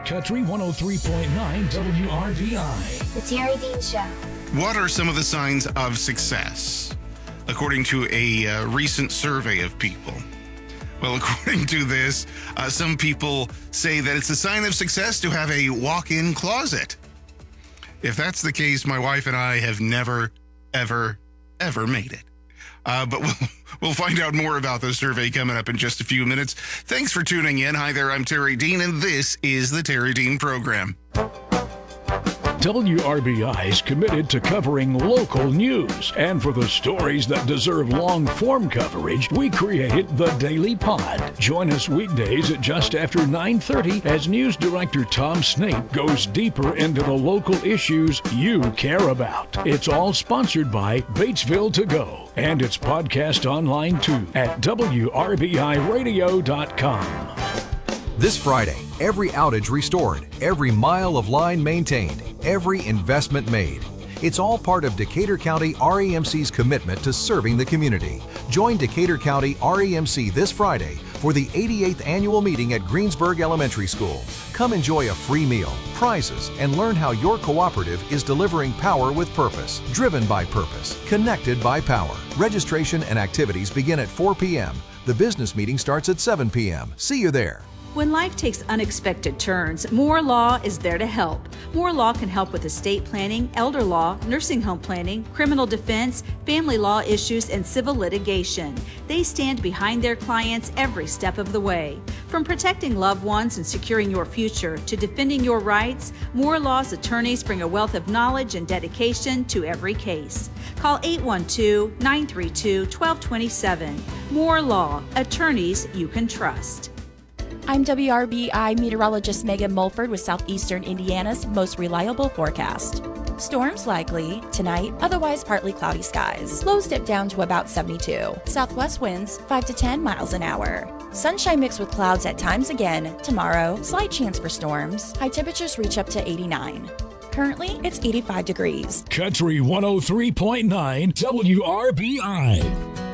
Country 103.9 WRBI. The Terry Dean Show. What are some of the signs of success, according to a recent survey of people? Well, according to this, some people say that it's a sign of success to have a walk-in closet. If that's the case, my wife and I have never, ever made it. But we'll find out more about the survey coming up in just a few minutes. Thanks for tuning in. Hi there, I'm Terry Dean, and this is the Terry Dean Program. WRBI is committed to covering local news. And for the stories that deserve long-form coverage, we created the Daily Pod. Join us weekdays at just after 9:30 as News Director Tom Snape goes deeper into the local issues you care about. It's all sponsored by Batesville To Go. And it's podcast online too at WRBIRadio.com. This Friday, every outage restored, every mile of line maintained, every investment made. It's all part of Decatur County REMC's commitment to serving the community. Join Decatur County REMC this Friday for the 88th annual meeting at Greensburg Elementary School. Come enjoy a free meal, prizes, and learn how your cooperative is delivering power with purpose, driven by purpose, connected by power. Registration and activities begin at 4 p.m. The business meeting starts at 7 p.m. See you there. When life takes unexpected turns, Moore Law is there to help. Moore Law can help with estate planning, elder law, nursing home planning, criminal defense, family law issues, and civil litigation. They stand behind their clients every step of the way. From protecting loved ones and securing your future to defending your rights, Moore Law's attorneys bring a wealth of knowledge and dedication to every case. Call 812-932-1227. Moore Law, attorneys you can trust. I'm WRBI meteorologist Megan Mulford with Southeastern Indiana's most reliable forecast. Storms likely tonight, otherwise partly cloudy skies. Lows dip down to about 72. Southwest winds 5 to 10 miles an hour. Sunshine mixed with clouds at times again. Tomorrow, slight chance for storms. High temperatures reach up to 89. Currently, it's 85 degrees. Country 103.9 WRBI.